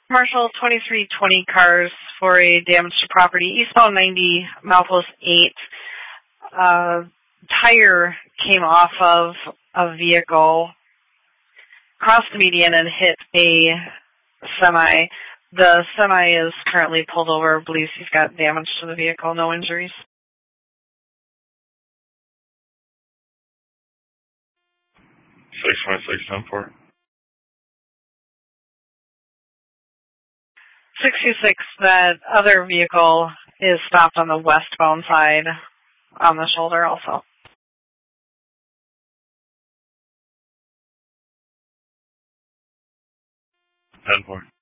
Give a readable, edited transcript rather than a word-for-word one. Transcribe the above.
Commercial 2320 cars for a damage to property. Eastbound 90, milepost 8. Tire came off of a vehicle, crossed the median, and hit a semi. The semi is currently pulled over. Believes he's got damage to the vehicle. No injuries. 626-10-4. 626, that other vehicle is stopped on the westbound side on the shoulder also. 10-4.